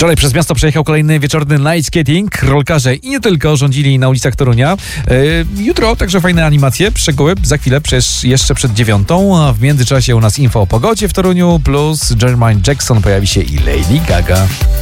Wczoraj przez miasto przejechał kolejny wieczorny night skating. Rolkarze i nie tylko rządzili na ulicach Torunia. Jutro także fajne animacje, szczegóły za chwilę, przecież jeszcze przed 9:00, a w międzyczasie u nas info o pogodzie w Toruniu, plus Jermaine Jackson, pojawi się i Lady Gaga.